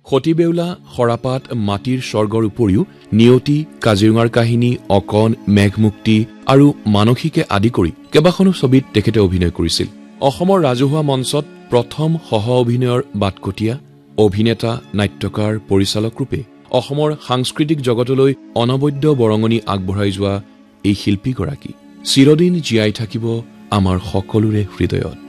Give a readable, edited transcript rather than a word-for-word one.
সতীবেউলা, সৰাপাত, মাটিৰ স্বৰ্গৰ উপৰিও নিয়তি, কাজিৰঙাৰ কাহিনী, অকণ, মেঘমুক্তি আৰু মানসিকে আদি কৰি কেইবাখনো ছবিত তেখেতে অভিনয় কৰিছিল। অসমৰ ৰাজহুৱা মঞ্চত প্ৰথম সহ অভিনয়ৰ বাটকটীয়া, অভিনেতা, নাট্যকাৰ, পৰিচালক ৰূপে অসমৰ সাংস্কৃতিক জগতলৈ অনবদ্য বৰঙণি আগবঢ়াই যোৱা এই শিল্পীগৰাকী চিৰদিন জীয়াই থাকিব আমাৰ সকলোৰে হৃদয়ত।